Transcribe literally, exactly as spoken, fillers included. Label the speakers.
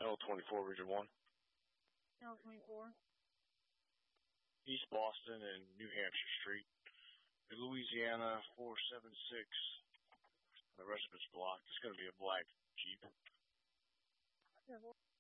Speaker 1: L twenty-four, Region one.
Speaker 2: L twenty-four.
Speaker 1: East Boston and New Hampshire Street. Louisiana four seven six. The rest of it's blocked. It's going to be a black Jeep.
Speaker 2: Yeah, well